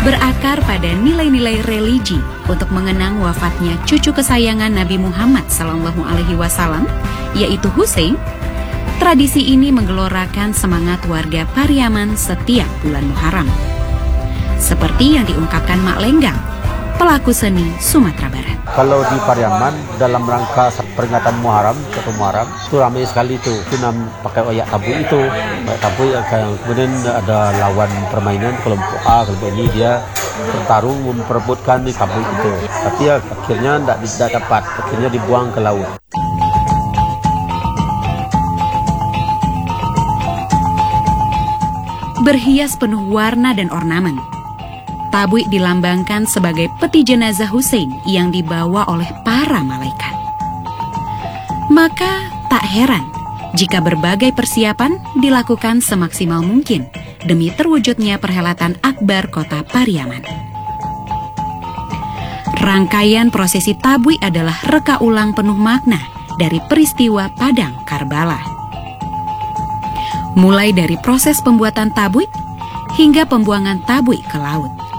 berakar pada nilai-nilai religi untuk mengenang wafatnya cucu kesayangan Nabi Muhammad SAW, yaitu Husein. Tradisi ini menggelorakan semangat warga Pariaman setiap bulan Muharram. Seperti yang diungkapkan Mak Lenggang, pelaku seni Sumatera Barat. Kalau di Pariaman dalam rangka peringatan Muharram, 1 Muharram, itu ramai sekali itu. Itu pakai oyak tabu itu. Oyak tabu kemudian ada lawan permainan kelompok A, kelompok ini dia bertarung memperebutkan di tabu itu. Tapi ya akhirnya tidak dapat, akhirnya dibuang ke laut. Berhias penuh warna dan ornamen. Tabuik dilambangkan sebagai peti jenazah Husein yang dibawa oleh para malaikat. Maka tak heran jika berbagai persiapan dilakukan semaksimal mungkin demi terwujudnya perhelatan akbar kota Pariaman. Rangkaian prosesi tabuik adalah reka ulang penuh makna dari peristiwa Padang Karbala. Mulai dari proses pembuatan tabuik hingga pembuangan tabuik ke laut.